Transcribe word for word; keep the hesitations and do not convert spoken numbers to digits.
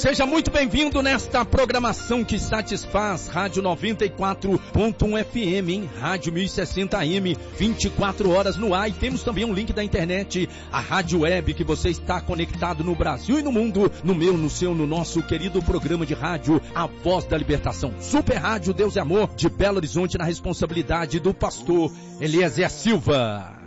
Seja muito bem-vindo nesta programação que satisfaz. Rádio noventa e quatro ponto um F M, hein? Rádio mil e sessenta A M, vinte e quatro horas no ar. E temos também um link da internet, a rádio web, que você está conectado no Brasil e no mundo, no meu, no seu, no nosso querido programa de rádio, A Voz da Libertação. Super Rádio Deus e Amor, de Belo Horizonte, na responsabilidade do pastor Eliezer Silva.